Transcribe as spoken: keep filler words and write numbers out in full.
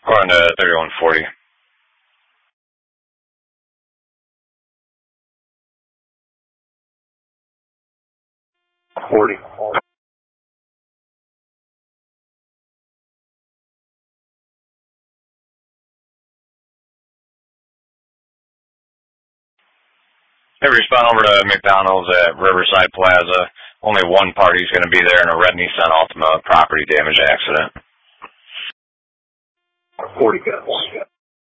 Going to thirty-one forty. forty. Hey, respond over to McDonald's at Riverside Plaza. Only one party's going to be there in a red Nissan Altima property damage accident. forty.